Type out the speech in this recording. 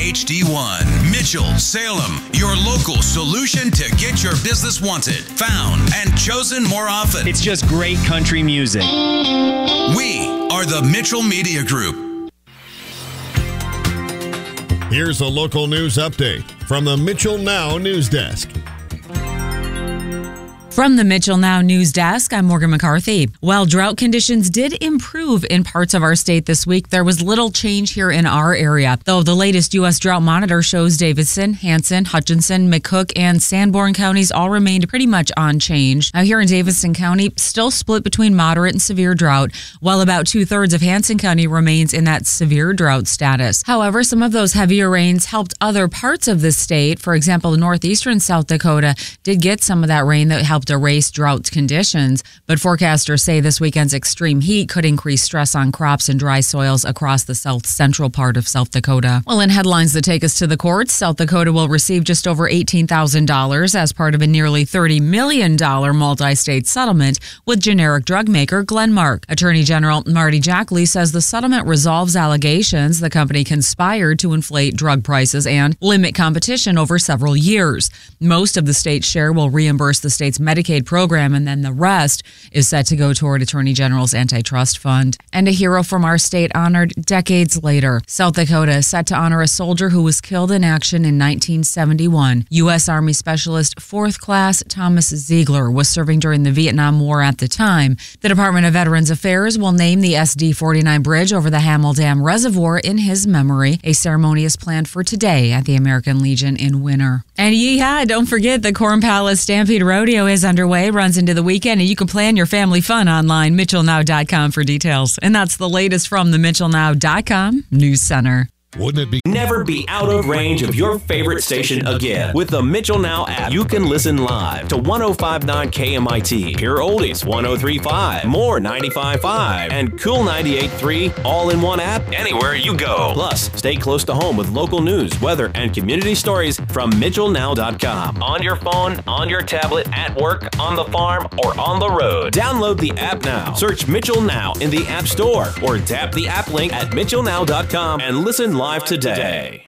HD1. Mitchell, Salem, your local solution to get your business wanted, found, and chosen more often. It's just great country music. We are the Mitchell Media Group. Here's a local news update from the Mitchell Now News Desk. From the Mitchell Now News Desk, I'm Morgan McCarthy. While drought conditions did improve in parts of our state this week, there was little change here in our area. Though the latest U.S. Drought Monitor shows Davidson, Hanson, Hutchinson, McCook, and Sanborn counties all remained pretty much unchanged. Now here in Davidson County, still split between moderate and severe drought, while about 2/3 of Hanson County remains in that severe drought status. However, some of those heavier rains helped other parts of the state. For example, northeastern South Dakota did get some of that rain that helped erase drought conditions, but forecasters say this weekend's extreme heat could increase stress on crops and dry soils across the south central part of South Dakota. Well, in headlines that take us to the courts, South Dakota will receive just over $18,000 as part of a nearly $30 million multi-state settlement with generic drug maker Glenmark. Attorney General Marty Jackley says the settlement resolves allegations the company conspired to inflate drug prices and limit competition over several years. Most of the state's share will reimburse the state's Medicaid program, and then the rest is set to go toward Attorney General's antitrust fund. And a hero from our state honored decades later. South Dakota is set to honor a soldier who was killed in action in 1971. U.S. Army Specialist 4th Class Thomas Ziegler was serving during the Vietnam War at the time. The Department of Veterans Affairs will name the SD-49 bridge over the Hamel Dam Reservoir in his memory. A ceremony is planned for today at the American Legion in Winter. And yeehaw, don't forget the Corn Palace Stampede Rodeo is underway, runs into the weekend, and you can plan your family fun online, mitchellnow.com for details. And that's the latest from the mitchellnow.com News Center. Wouldn't it be? Never be out of range of your favorite station again. With the Mitchell Now app, you can listen live to 105.9 KMIT, Pure Oldies 103.5, More 95.5, and Cool 98.3 all in one app anywhere you go. Plus, stay close to home with local news, weather, and community stories from mitchellnow.com. On your phone, on your tablet, at work, on the farm, or on the road. Download the app now. Search Mitchell Now in the App Store or tap the app link at mitchellnow.com and listen live today.